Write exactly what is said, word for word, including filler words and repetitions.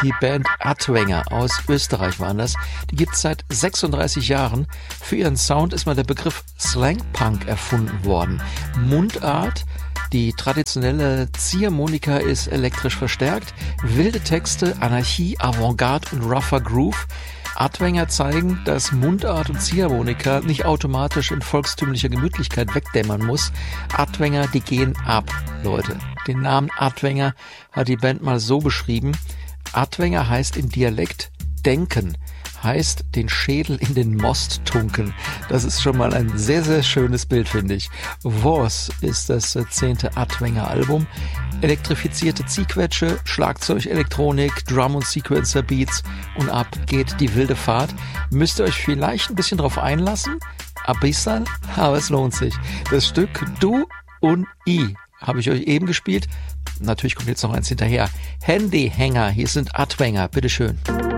Die Band Adwanger aus Österreich waren das. Die gibt's seit sechsunddreißig Jahren. Für ihren Sound ist mal der Begriff Slangpunk erfunden worden. Mundart, die traditionelle Ziehharmonika ist elektrisch verstärkt, wilde Texte, Anarchie, Avantgarde und rougher Groove. Adwanger zeigen, dass Mundart und Ziehharmonika nicht automatisch in volkstümlicher Gemütlichkeit wegdämmern muss. Adwanger, die gehen ab, Leute. Den Namen Adwanger hat die Band mal so beschrieben. Adwanger heißt im Dialekt denken, heißt den Schädel in den Most tunken. Das ist schon mal ein sehr, sehr schönes Bild, finde ich. Was ist das zehnte Adwanger Album. Elektrifizierte Ziehquetsche, Schlagzeug, Elektronik, Drum- und Sequencer-Beats und ab geht die wilde Fahrt. Müsst ihr euch vielleicht ein bisschen drauf einlassen, ein bisschen, aber es lohnt sich. Das Stück Du und I habe ich euch eben gespielt. Natürlich kommt jetzt noch eins hinterher. Handyhänger, hier sind Adwanger, bitteschön.